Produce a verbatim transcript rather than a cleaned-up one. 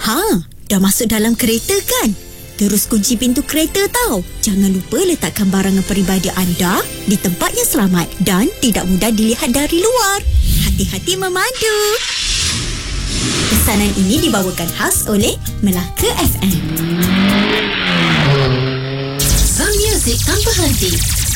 Ha, dah masuk dalam kereta kan? Terus kunci pintu kereta tau. Jangan lupa letakkan barangan peribadi anda di tempat yang selamat dan tidak mudah dilihat dari luar. Hati-hati memandu. Pesanan ini dibawakan khas oleh Melaka F M. Sound Music tanpa henti.